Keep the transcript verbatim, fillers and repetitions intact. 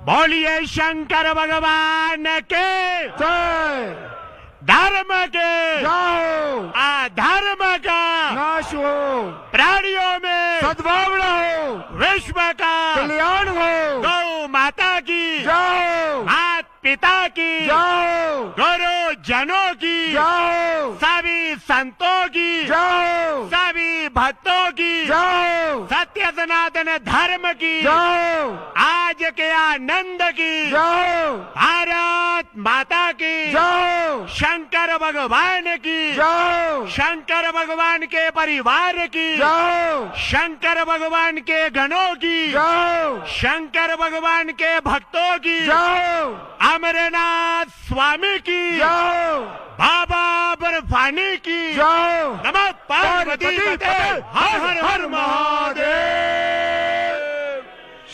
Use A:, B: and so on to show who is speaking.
A: बोलिए शंकर भगवान के
B: जय।
A: धर्म के
B: जाओ
A: अधर्म का
B: नाश हो,
A: प्राणियों में
B: सद्भावना हो,
A: विश्व का
B: कल्याण हो।
A: गौ माता की
B: जाओ
A: मात पिता की
B: जाओ
A: गुरु जनों की
B: जाओ
A: सभी संतों की
B: जाओ
A: सभी भक्तों की
B: जाओ
A: सत्य सनातन धर्म की
B: जाओ
A: आज के आनंद की
B: जाओ
A: भारत माता की
B: जाओ
A: शंकर भगवान की
B: जाओ
A: शंकर भगवान के परिवार की
B: जाओ
A: शंकर भगवान के गणों की
B: जाओ
A: शंकर भगवान के भक्तों की
B: जाओ
A: अमरनाथ स्वामी की
B: जाओ
A: बाबा बर्फानी की
B: जाओ।
A: नमः पार्वती पते हर हर हर महादेव।